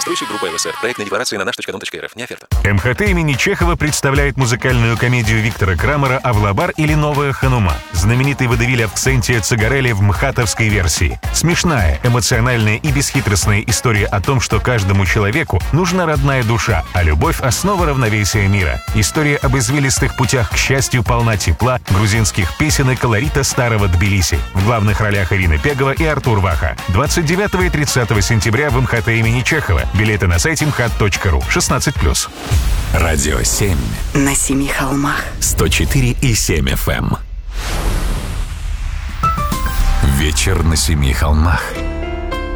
Застройщик группа ЛСР. Проектная декларация на наш.дом.рф. Не оферта. МХТ имени Чехова представляет музыкальную комедию Виктора Крамера «Авлабар» или «Новая Ханума». Знаменитый водевиль Авксентия Цигарелли в мхатовской версии. Смешная, эмоциональная и бесхитростная история о том, что каждому человеку нужна родная душа, а любовь — основа равновесия мира. История об извилистых путях к счастью полна тепла, грузинских песен и колорита старого Тбилиси. В главных ролях Ирина Пегова и Артур Ваха. 29 и 30 сентября в МХТ имени Чехова. Билеты на сайте mhat.ru. 16+. Радио 7. На семи холмах. 104,7 FM. Вечер на семи холмах.